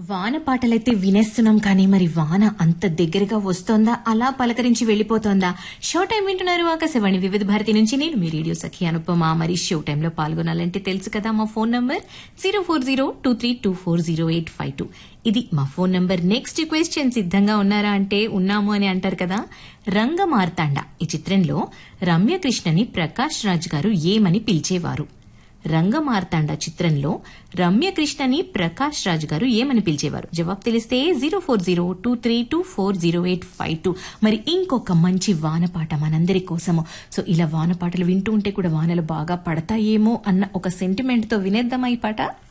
వాన పాటలైతే వినేస్తున్నాం కానీ మరి వాన అంత దగ్గరగా వస్తోందా, అలా పలకరించి వెళ్లిపోతోందా? షో టైం వింటున్నారు ఆకాశవాణి వివిధ భారతి నుంచి. నేను మీ రేడియో సఖి అనుపమ. మరి షో టైంలో పాల్గొనాలంటే తెలుసు కదా, మా ఫోన్ నంబర్ 04023240852. ఇది మా ఫోన్ నంబర్. నెక్స్ట్ క్వశ్చన్ సిద్ధంగా ఉన్నారా అంటే ఉన్నాము అని అంటారు కదా. రంగమార్తాండ ఈ చిత్రంలో రమ్యకృష్ణని ప్రకాష్ రాజ్ గారు ఏమని పిలిచేవారు? రంగమార్తాండ చిత్రంలో రమ్యకృష్ణని ప్రకాష్ రాజ్ గారు ఏమని పిలిచేవారు? జవాబు తెలిస్తే 04023240852. మరి ఇంకొక మంచి వానపాట మనందరి కోసము. సో ఇలా వానపాటలు వింటూ ఉంటే కూడా వానలు బాగా పడతాయేమో అన్న ఒక సెంటిమెంట్ తో వినేద్దామా ఈ పాట.